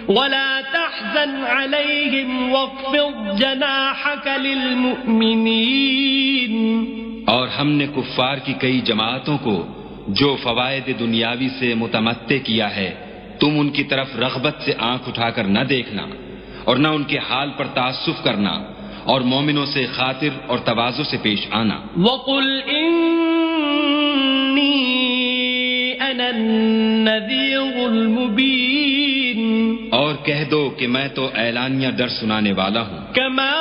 ولا تحزن عليهم واخفض جناحك للمؤمنين. اور ہم نے کفار کی کئی جماعتوں کو جو فوائد دنیاوی سے متمتع کیا ہے تم ان کی طرف رغبت سے آنکھ اٹھا کر نہ دیکھنا اور نہ ان کے حال پر تعصب کرنا اور مومنوں سے خاطر اور تواضع سے پیش آنا. وَقُلْ إِنِّي أَنَا النَّذِيرُ الْمُبِينُ. اور کہہ دو کہ میں تو اعلانیہ ڈر سنانے والا ہوں. كَمَا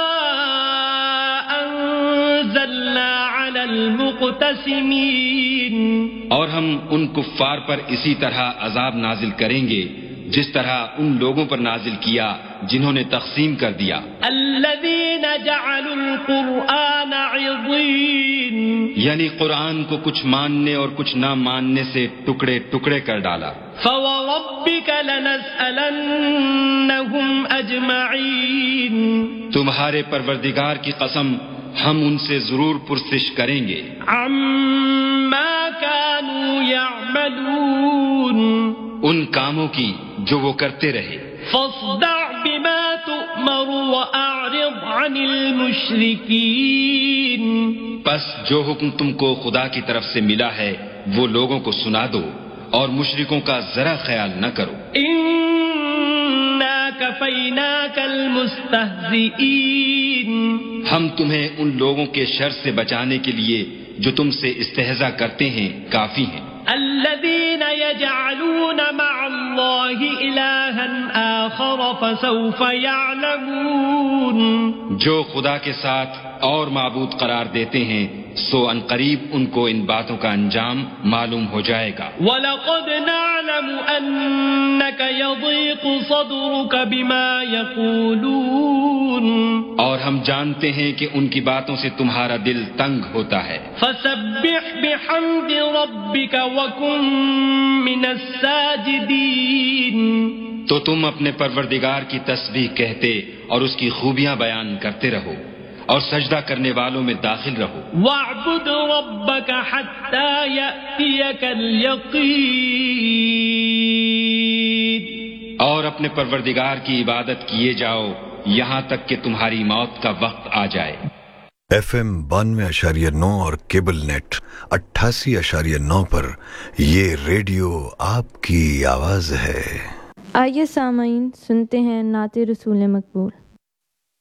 أَنزَلْنَا عَلَى الْمُقْتَسِمِينَ. اور ہم ان کفار پر اسی طرح عذاب نازل کریں گے جس طرح ان لوگوں پر نازل کیا جنہوں نے تقسیم کر دیا. الذين جعلوا القرآن عضين. یعنی قرآن کو کچھ ماننے اور کچھ نہ ماننے سے ٹکڑے ٹکڑے کر ڈالا. فوربك لنسألنهم أجمعين. تمہارے پروردگار کی قسم ہم ان سے ضرور پرسش کریں گے. عما كانوا يعملون. ان کاموں کی جو وہ کرتے رہے. فاصدع بما تؤمر وأعرض عن المشركين. پس جو حکم تم کو خدا کی طرف سے ملا ہے وہ لوگوں کو سنا دو اور مشرکوں کا ذرا خیال نہ کرو. إنا كفيناك المستهزئين. ہم تمہیں ان لوگوں کے شر سے بچانے کے لیے جو تم سے استہزاء کرتے ہیں کافی ہیں. الذين يجعلون مع الله إلها آخر فسوف يعلمون. جو خدا کے ساتھ اور معبود قرار دیتے ہیں سو ان قریب ان کو ان باتوں کا انجام معلوم ہو جائے گا. وَلَقَدْ نَعْلَمُ أَنَّكَ يَضِيقُ صَدْرُكَ بِمَا يَقُولُونَ. اور ہم جانتے ہیں کہ ان کی باتوں سے تمہارا دل تنگ ہوتا ہے. فَسَبِّحْ بِحَمْدِ رَبِّكَ وَكُن مِّنَ السَّاجِدِينَ. تو تم اپنے پروردگار کی تسبیح کہتے اور اس کی خوبیاں بیان کرتے رہو اور سجدہ کرنے والوں میں داخل رہو. وَاعْبُدْ رَبَّكَ حَتَّى يَأْتِيَكَ الْيَقِينُ. اور اپنے پروردگار کی عبادت کیے جاؤ یہاں تک کہ تمہاری موت کا وقت آ جائے. FM 92.9 اور کیبل نیٹ 88.9 پر یہ ریڈیو آپ کی آواز ہے. آئیے سامعین سنتے ہیں نعت رسول مقبول.